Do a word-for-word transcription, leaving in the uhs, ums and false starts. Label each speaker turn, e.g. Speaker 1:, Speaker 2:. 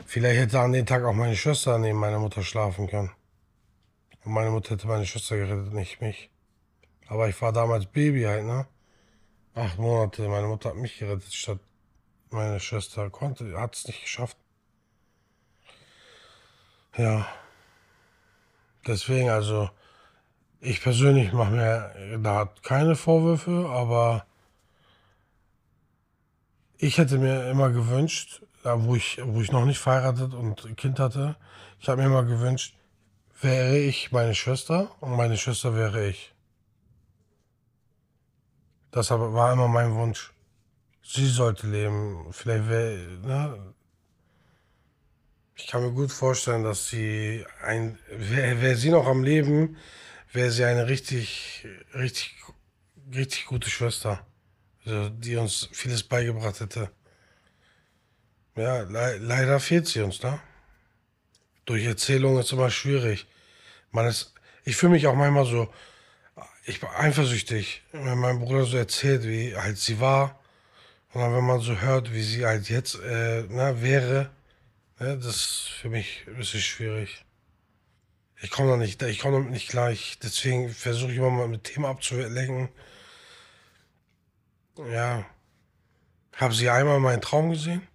Speaker 1: Vielleicht hätte an dem Tag auch meine Schwester neben meiner Mutter schlafen können. Und meine Mutter hätte meine Schwester gerettet, nicht mich. Aber ich war damals Baby halt, ne? Acht Monate. Meine Mutter hat mich gerettet, statt meine Schwester. Konnte, hat es nicht geschafft. Ja, deswegen, also, ich persönlich mache mir da keine Vorwürfe, aber ich hätte mir immer gewünscht, da wo ich, wo ich noch nicht verheiratet und ein Kind hatte, ich habe mir immer gewünscht, wäre ich meine Schwester und meine Schwester wäre ich. Das aber war immer mein Wunsch. Sie sollte leben. Vielleicht wäre, ne? Ich kann mir gut vorstellen, dass sie ein, wäre wär sie noch am Leben, wäre sie eine richtig, richtig, richtig gute Schwester, also, die uns vieles beigebracht hätte. Ja, le leider fehlt sie uns, ne? Durch Erzählung ist immer schwierig. Man ist, ich fühle mich auch manchmal so, ich bin eifersüchtig, wenn mein Bruder so erzählt, wie halt sie war. Und dann, wenn man so hört, wie sie halt jetzt äh, ne, wäre, ne, das ist für mich ein bisschen schwierig. Ich komme da nicht, ich komme damit nicht klar. Ich, deswegen versuche ich immer mal mit Themen abzulenken. Ja, habe sie einmal meinen Traum gesehen?